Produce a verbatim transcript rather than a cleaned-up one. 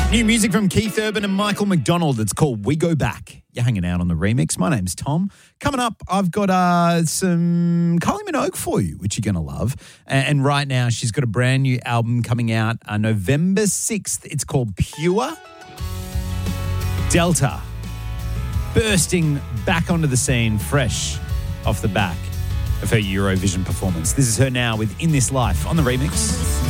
New music from Keith Urban and Michael McDonald. It's called We Go Back. You're hanging out on the remix. My name's Tom. Coming up, I've got uh, some Kylie Minogue for you, which you're going to love. And, and right now, she's got a brand new album coming out uh, November sixth. It's called Pure. Delta, bursting back onto the scene, fresh off the back of her Eurovision performance. This is her now with In This Life on the remix.